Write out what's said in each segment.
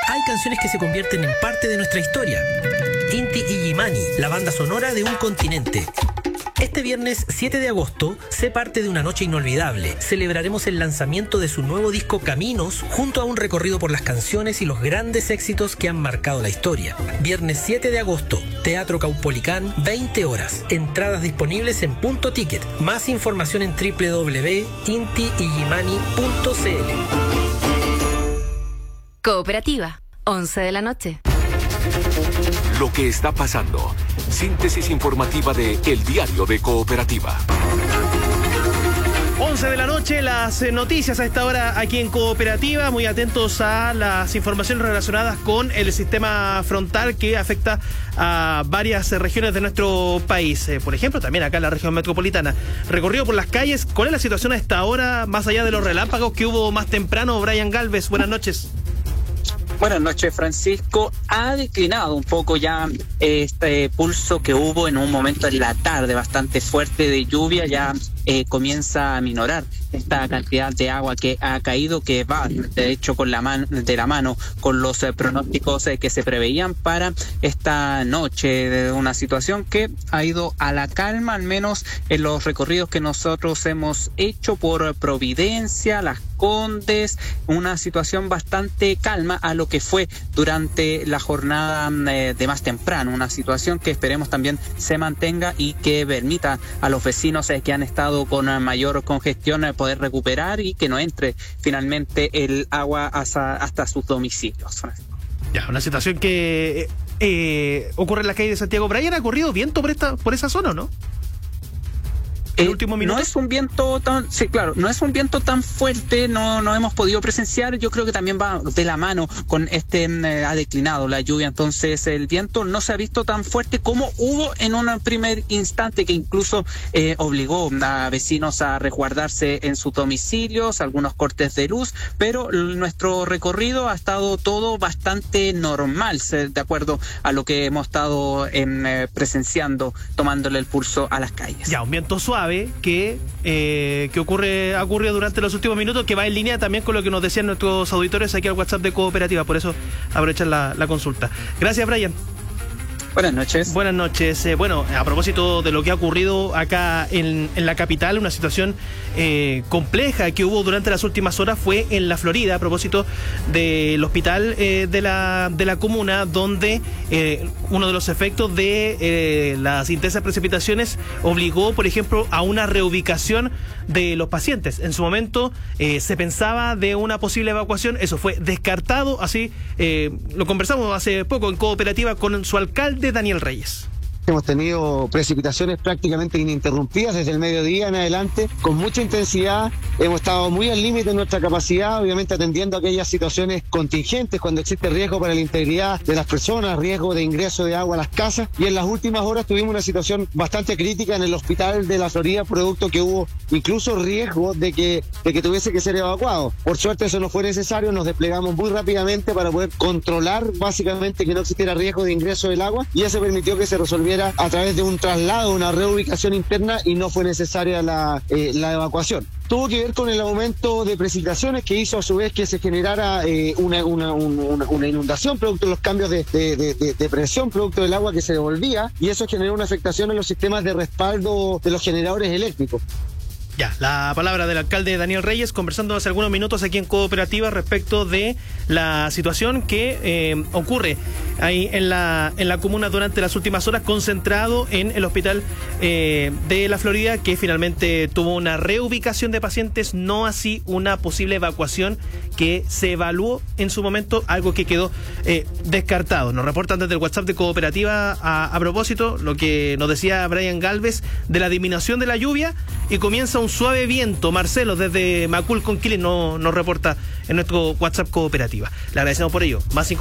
hay canciones que se convierten en parte de nuestra historia. Inti Illimani, la banda sonora de un continente. Este viernes 7 de agosto, sé parte de una noche inolvidable. Celebraremos el lanzamiento de su nuevo disco Caminos, junto a un recorrido por las canciones y los grandes éxitos que han marcado la historia. Viernes 7 de agosto, Teatro Caupolicán, 20 horas. Entradas disponibles en Punto Ticket. Más información en www.intiillimani.cl. Cooperativa, 11 de la noche. Lo que está pasando. Síntesis informativa de El Diario de Cooperativa. 11 de la noche, las noticias a esta hora aquí en Cooperativa. Muy atentos a las informaciones relacionadas con el sistema frontal que afecta a varias regiones de nuestro país. Por ejemplo, también acá en la región metropolitana. Recorrido por las calles, ¿cuál es la situación a esta hora, más allá de los relámpagos que hubo más temprano? Brian Galvez, buenas noches. Buenas noches, Francisco. Ha declinado un poco ya este pulso que hubo en un momento en la tarde bastante fuerte de lluvia. Ya comienza a minorar esta cantidad de agua que ha caído, que va de hecho de la mano con los pronósticos que se preveían para esta noche. Una situación que ha ido a la calma, al menos en los recorridos que nosotros hemos hecho por Providencia, Las Condes, una situación bastante calma a lo que fue durante la jornada de más temprano, una situación que esperemos también se mantenga y que permita a los vecinos que han estado con mayor congestión poder recuperar y que no entre finalmente el agua hasta sus domicilios. Ya, una situación que ocurre en la calle de Santiago. Brian, ¿ha corrido viento por esa zona o no? ¿El último minuto? No es un viento tan, sí, claro, no es un viento tan fuerte, no hemos podido presenciar. Yo creo que también va de la mano con ha declinado la lluvia, entonces el viento no se ha visto tan fuerte como hubo en un primer instante, que incluso obligó a vecinos a resguardarse en sus domicilios, algunos cortes de luz, pero nuestro recorrido ha estado todo bastante normal, de acuerdo a lo que hemos estado presenciando, tomándole el pulso a las calles. Ya, un viento suave que ha ocurrido durante los últimos minutos, que va en línea también con lo que nos decían nuestros auditores aquí al WhatsApp de Cooperativa, por eso aprovechan la consulta. Gracias, Brian. Buenas noches. Buenas noches. Bueno, a propósito de lo que ha ocurrido acá en la capital, una situación compleja que hubo durante las últimas horas fue en la Florida, a propósito del hospital de la comuna, donde uno de los efectos de las intensas precipitaciones obligó, por ejemplo, a una reubicación de los pacientes. En su momento se pensaba de una posible evacuación, eso fue descartado, así lo conversamos hace poco en Cooperativa con su alcalde, Daniel Reyes. Hemos tenido precipitaciones prácticamente ininterrumpidas desde el mediodía en adelante, con mucha intensidad. Hemos estado muy al límite de nuestra capacidad, obviamente atendiendo a aquellas situaciones contingentes cuando existe riesgo para la integridad de las personas, riesgo de ingreso de agua a las casas. Y en las últimas horas tuvimos una situación bastante crítica en el hospital de la Florida, producto que hubo incluso riesgo de que tuviese que ser evacuado. Por suerte eso no fue necesario, nos desplegamos muy rápidamente para poder controlar básicamente que no existiera riesgo de ingreso del agua, y eso permitió que se resolviera a través de un traslado, una reubicación interna, y no fue necesaria la evacuación. Tuvo que ver con el aumento de precipitaciones que hizo a su vez que se generara una inundación producto de los cambios de presión, producto del agua que se devolvía, y eso generó una afectación en los sistemas de respaldo de los generadores eléctricos. Ya, la palabra del alcalde Daniel Reyes, conversando hace algunos minutos aquí en Cooperativa respecto de la situación que ocurre ahí en la comuna durante las últimas horas, concentrado en el hospital de la Florida, que finalmente tuvo una reubicación de pacientes, no así una posible evacuación que se evaluó en su momento, algo que quedó descartado. Nos reportan desde el WhatsApp de Cooperativa a propósito lo que nos decía Brian Galvez de la disminución de la lluvia, y comienza un suave viento. Marcelo desde Macul con Quilín nos reporta en nuestro WhatsApp Cooperativa. Le agradecemos por ello. Más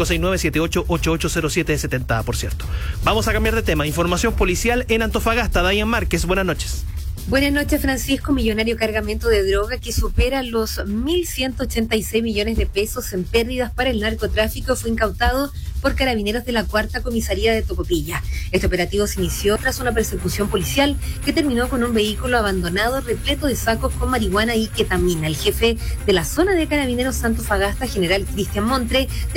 569-78880770, por cierto. Vamos a cambiar de tema. Información policial en Antofagasta. Dayan Márquez, buenas noches. Buenas noches, Francisco. Millonario cargamento de droga que supera los 1.186 millones de pesos en pérdidas para el narcotráfico fue incautado por carabineros de la Cuarta Comisaría de Tocopilla. Este operativo se inició tras una persecución policial que terminó con un vehículo abandonado repleto de sacos con marihuana y ketamina. El jefe de la zona de carabineros Antofagasta, general Cristian Montre,